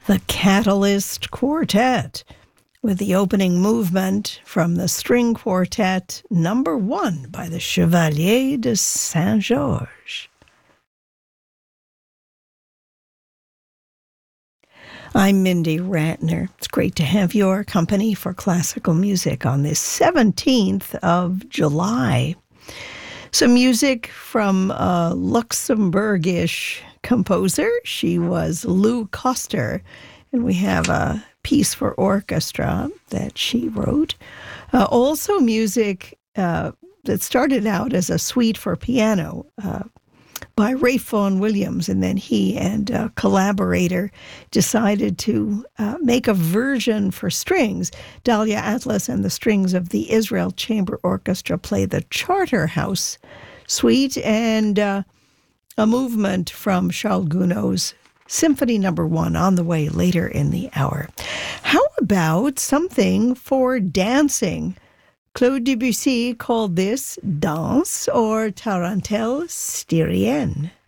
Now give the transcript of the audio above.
The Catalyst Quartet, with the opening movement from the String Quartet number 1 by the Chevalier de Saint-Georges. I'm Mindy Ratner. It's great to have your company for classical music on this 17th of July. Some music from a Luxembourgish composer. She was Lou Koster, and we have a piece for orchestra that she wrote. Also music that started out as a suite for piano by Ralph Vaughan Williams, and then he and a collaborator decided to make a version for strings. Dahlia Atlas and the strings of the Israel Chamber Orchestra play the Charterhouse Suite, and a movement from Charles Gounod's Symphony No. 1 on the way later in the hour. How about something for dancing? Claude Debussy called this Danse or Tarentelle Styrienne.